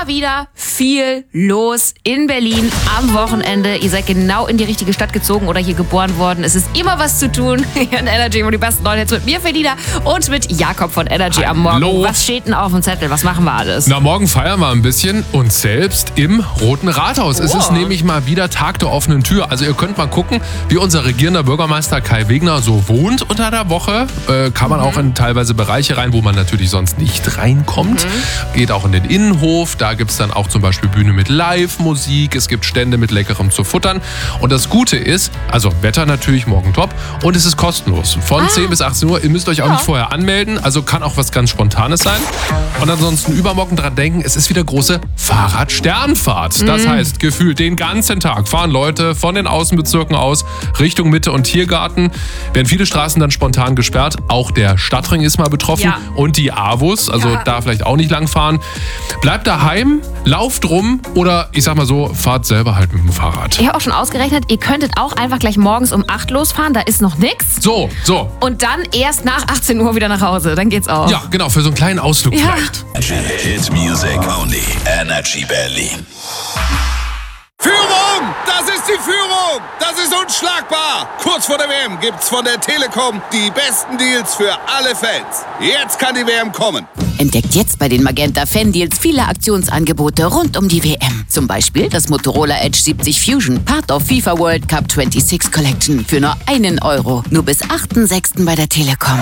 immer wieder viel los in Berlin am Wochenende. Ihr seid genau in die richtige Stadt gezogen oder hier geboren worden. Es ist immer was zu tun hier in Energy, wo die besten Leute jetzt mit mir, Felina, und mit Jakob von Energy am Morgen. Hallo. Was steht denn auf dem Zettel? Was machen wir alles? Na, morgen feiern wir ein bisschen uns selbst im Roten Rathaus. Es ist nämlich mal wieder Tag der offenen Tür. Also ihr könnt mal gucken, wie unser regierender Bürgermeister Kai Wegner so wohnt unter der Woche. Kann man auch in teilweise Bereiche rein, wo man natürlich sonst nicht reinkommt. Geht auch in den Innenhof. Da gibt es dann auch zum Beispiel Bühne mit Live-Musik. Es gibt Stände mit Leckerem zu futtern. Und das Gute ist, also Wetter natürlich morgen top. Und es ist kostenlos. Von 10 bis 18 Uhr. Ihr müsst euch auch nicht vorher anmelden. Also kann auch was ganz Spontanes sein. Und ansonsten übermorgen dran denken, es ist wieder große Fahrradsternfahrt. Das heißt, gefühlt den ganzen Tag fahren Leute von den Außenbezirken aus Richtung Mitte und Tiergarten. Werden viele Straßen dann spontan gesperrt. Auch der Stadtring ist mal betroffen. Ja. Und die AWUS, also da vielleicht auch nicht lang fahren. Bleibt daheim, lauft rum oder ich sag mal so, fahrt selber halt mit dem Fahrrad. Ich habe auch schon ausgerechnet, ihr könntet auch einfach gleich morgens um 8 losfahren. Da ist noch nix. So. Und dann erst nach 18 Uhr wieder nach Hause. Dann geht's auch. Ja, genau, für so einen kleinen Ausflug Ja. vielleicht. Hit Music Only. Energy Berlin. Führung! Das ist die Führung! Das ist unschlagbar! Kurz vor der WM gibt's von der Telekom die besten Deals für alle Fans. Jetzt kann die WM kommen. Entdeckt jetzt bei den Magenta Fan Deals viele Aktionsangebote rund um die WM. Zum Beispiel das Motorola Edge 70 Fusion, Part of FIFA World Cup 26 Collection für nur €1. Nur bis 8.6. bei der Telekom.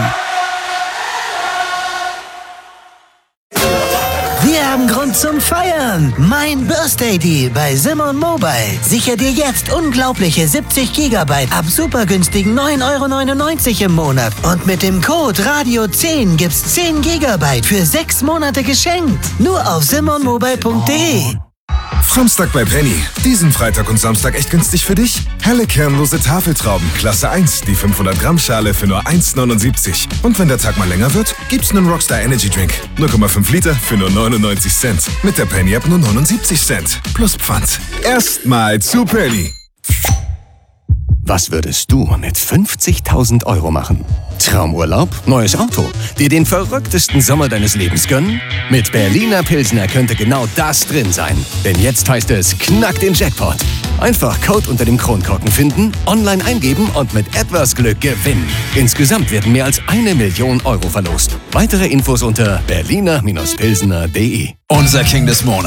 Wir haben Grund zum Feiern. Mein Birthday Deal bei Simon Mobile. Sicher dir jetzt unglaubliche 70 GB ab super günstigen €9,99 im Monat. Und mit dem Code RADIO10 gibt's 10 GB für 6 Monate geschenkt. Nur auf simonmobile.de. Samstag bei Penny. Diesen Freitag und Samstag echt günstig für dich? Helle kernlose Tafeltrauben, Klasse 1, die 500 Gramm Schale für nur 1,79. Und wenn der Tag mal länger wird, gibt's einen Rockstar Energy Drink. 0,5 Liter für nur 99 Cent. Mit der Penny App nur 79 Cent. Plus Pfand. Erstmal zu Penny. Was würdest du mit 50.000 € machen? Traumurlaub? Neues Auto? Dir den verrücktesten Sommer deines Lebens gönnen? Mit Berliner Pilsner könnte genau das drin sein. Denn jetzt heißt es, knack den Jackpot. Einfach Code unter dem Kronkorken finden, online eingeben und mit etwas Glück gewinnen. Insgesamt werden mehr als 1 Million € verlost. Weitere Infos unter berliner-pilsner.de. Unser King des Monats.